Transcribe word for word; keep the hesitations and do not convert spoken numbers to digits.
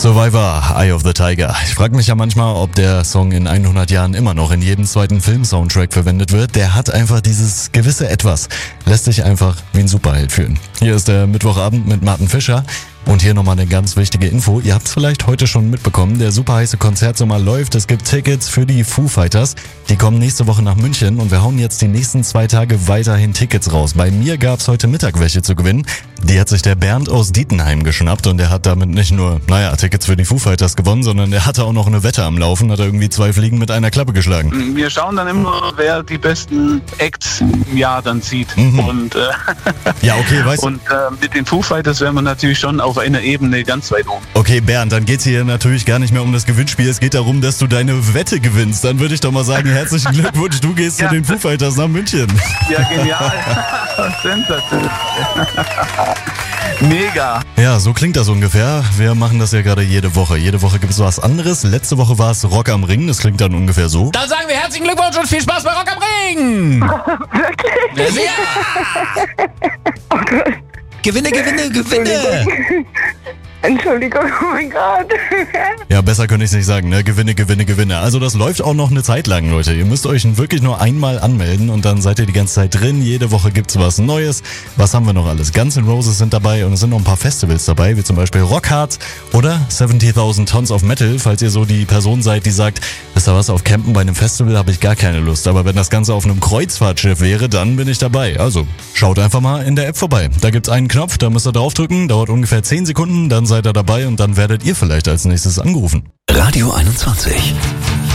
Survivor, Eye of the Tiger. Ich frage mich ja manchmal, ob der Song in hundert Jahren immer noch in jedem zweiten Film-Soundtrack verwendet wird. Der hat einfach dieses gewisse Etwas. Lässt sich einfach wie ein Superheld fühlen. Hier ist der Mittwochabend mit Martin Fischer. Und hier nochmal eine ganz wichtige Info. Ihr habt es vielleicht heute schon mitbekommen. Der super heiße Konzertsommer läuft. Es gibt Tickets für die Foo Fighters. Die kommen nächste Woche nach München und wir hauen jetzt die nächsten zwei Tage weiterhin Tickets raus. Bei mir gab's heute Mittag welche zu gewinnen. Die hat sich der Bernd aus Dietenheim geschnappt und der hat damit nicht nur, naja, Tickets für die Foo Fighters gewonnen, sondern der hatte auch noch eine Wette am Laufen, hat er irgendwie zwei Fliegen mit einer Klappe geschlagen. Wir schauen dann immer, wer die besten Acts im Jahr dann zieht. Mhm. Und, äh, ja, okay, weißt du. Und äh, mit den Foo Fighters wären wir natürlich schon auf einer Ebene ganz weit oben. Okay, Bernd, dann geht's hier natürlich gar nicht mehr um das Gewinnspiel. Es geht darum, dass du deine Wette gewinnst. Dann würde ich doch mal sagen, herzlichen Glückwunsch, du gehst ja. zu den Foo Fighters nach München. Ja, genial. Sensationell. Mega. Ja, so klingt das ungefähr. Wir machen das ja gerade jede Woche. Jede Woche gibt es was anderes. Letzte Woche war es Rock am Ring. Das klingt dann ungefähr so. Dann sagen wir herzlichen Glückwunsch und viel Spaß bei Rock am Ring. Wirklich? Ja. Okay. Gewinne, gewinne, gewinne. Entschuldigung, oh mein Gott. Ja, besser könnte ich es nicht sagen, ne? Gewinne, gewinne, gewinne. Also das läuft auch noch eine Zeit lang, Leute. Ihr müsst euch wirklich nur einmal anmelden und dann seid ihr die ganze Zeit drin. Jede Woche gibt's was Neues. Was haben wir noch alles? Guns N' Roses sind dabei und es sind noch ein paar Festivals dabei, wie zum Beispiel Rockhard oder siebzigtausend Tons of Metal, falls ihr so die Person seid, die sagt, wisst ihr was, auf Campen bei einem Festival habe ich gar keine Lust. Aber wenn das Ganze auf einem Kreuzfahrtschiff wäre, dann bin ich dabei. Also schaut einfach mal in der App vorbei. Da gibt's einen Knopf, da müsst ihr draufdrücken, dauert ungefähr zehn Sekunden, dann seid ihr dabei und dann werdet ihr vielleicht als nächstes angerufen. Radio einundzwanzig.